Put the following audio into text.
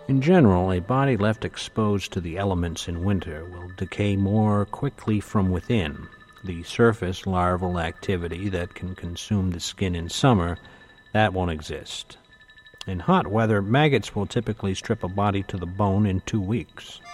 In general, a body left exposed to the elements in winter will decay more quickly from within. The surface larval activity that can consume the skin in summer, that won't exist. In hot weather, maggots will typically strip a body to the bone in 2 weeks.